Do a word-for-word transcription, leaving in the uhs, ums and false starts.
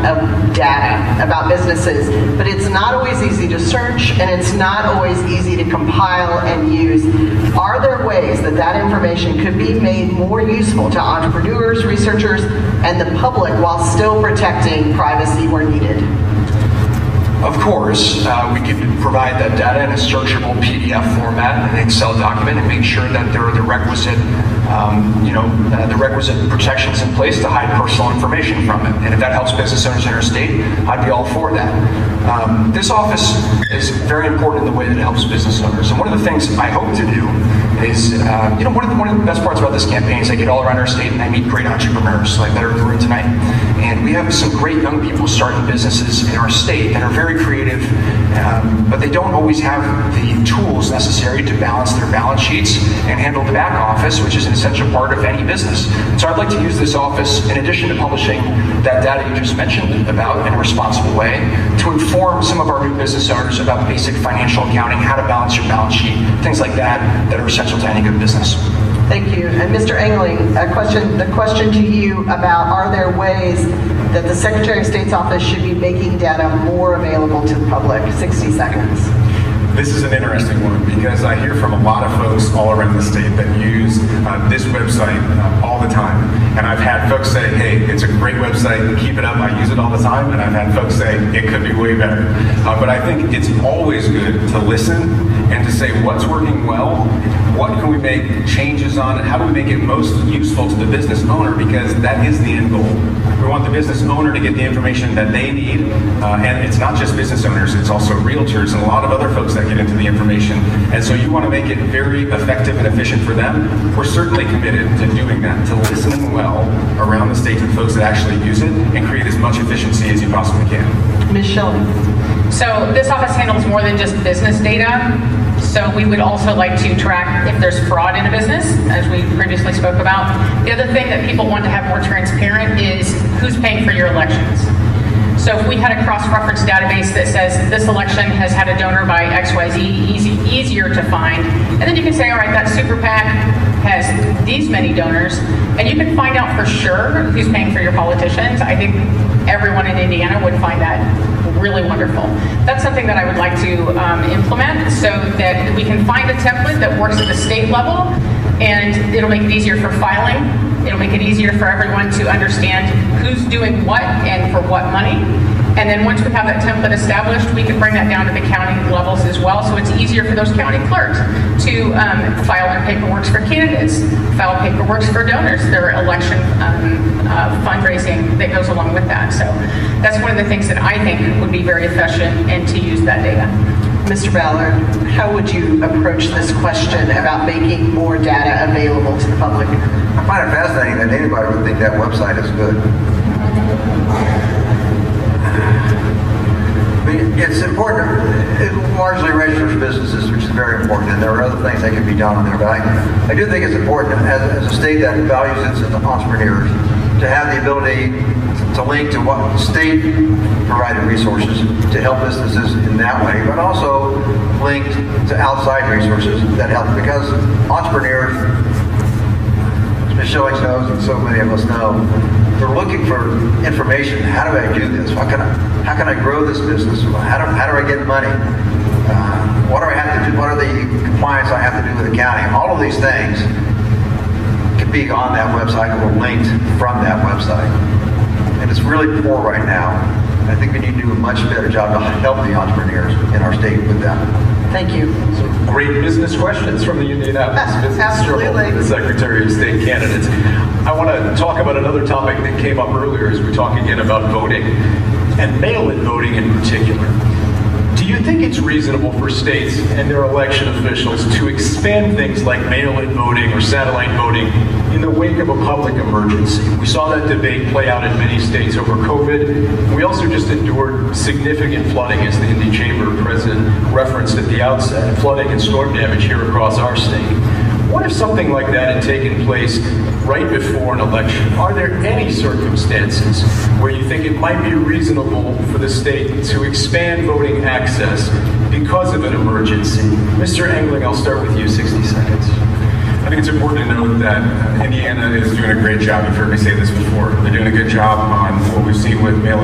of data about businesses, but it's not always easy to search, and it's not always easy to compile and use. Are there ways that that information could be made more useful to entrepreneurs, researchers, and the public while still protecting privacy where needed? Of course, uh, we could provide that data in a searchable P D F format in an Excel document and make sure that there are the requisite, um, you know, uh, the requisite protections in place to hide personal information from it. And if that helps business owners in our state, I'd be all for that. Um, this office is very important in the way that it helps business owners. And one of the things I hope to do is, uh, you know, one of, the, one of the best parts about this campaign is I get all around our state and I meet great entrepreneurs like that are in the room tonight. And we have some great young people starting businesses in our state that are very creative, um, but they don't always have the tools necessary to balance their balance sheets and handle the back office, which is an essential part of any business. And so I'd like to use this office, in addition to publishing that data you just mentioned about in a responsible way, to inform some of our new business owners about basic financial accounting, how to balance your balance sheet, things like that that are essential to any good business. Thank you. And Mister Engling, a question, the question to you about, are there ways that the Secretary of State's office should be making data more available to the public? sixty seconds. This is an interesting one because I hear from a lot of folks all around the state that use uh, this website uh, all the time. And I've had folks say, hey, it's a great website, keep it up, I use it all the time. And I've had folks say, it could be way better. Uh, but I think it's always good to listen and to say what's working well, what can we make changes on, and how do we make it most useful to the business owner, because that is the end goal. We want the business owner to get the information that they need, uh, and it's not just business owners, it's also realtors and a lot of other folks that get into the information. And so you want to make it very effective and efficient for them. We're certainly committed to doing that, to listening well around the state to the folks that actually use it and create as much efficiency as you possibly can. Miz Schilling. So this office handles more than just business data. So we would also like to track if there's fraud in a business, as we previously spoke about. The other thing that people want to have more transparent is who's paying for your elections. So if we had a cross-reference database that says this election has had a donor by X Y Z, easy, easier to find, and then you can say, all right, that super PAC has these many donors, and you can find out for sure who's paying for your politicians. I think everyone in Indiana would find that really wonderful. That's something that I would like to um, implement so that we can find a template that works at the state level, and it'll make it easier for filing. It'll make it easier for everyone to understand who's doing what and for what money. And then once we have that template established, we can bring that down to the county levels as well, so it's easier for those county clerks to um, file their paperwork for candidates, file paperwork for donors, their election um, uh, fundraising that goes along with that. So that's one of the things that I think would be very efficient and to use that data. Mister Ballard, how would you approach this question about making more data available to the public? I find it fascinating that anybody would think that website is good. I mean, it's important. It largely registers businesses, which is very important, and there are other things that can be done on there. But I, I do think it's important, as, as a state that values its entrepreneurs, to have the ability to link to what state provided resources to help businesses in that way, but also linked to outside resources that help, because entrepreneurs, as Miz Schilling knows and so many of us know, they're looking for information. How do I do this? What can I, how can I grow this business? How do, how do I get money? Uh, what do I have to do? What are the compliance I have to do with the county? All of these things can be on that website or linked from that website. And it's really poor right now. I think we need to do a much better job to help the entrepreneurs in our state with that. Thank you. So great business questions from the Indianapolis Business Absolutely. Journal, the Secretary of State candidates. I want to talk about another topic that came up earlier as we talk again about voting, and mail-in voting in particular. Do you think it's reasonable for states and their election officials to expand things like mail-in voting or satellite voting in the wake of a public emergency? We saw that debate play out in many states over COVID. We also just endured significant flooding, as the Indy Chamber president referenced at the outset, flooding and storm damage here across our state. What if something like that had taken place right before an election? Are there any circumstances where you think it might be reasonable for the state to expand voting access because of an emergency? Mister Engling, I'll start with you, sixty seconds. I think it's important to note that Indiana is doing a great job. You've heard me say this before. They're doing a good job on what we've seen with mail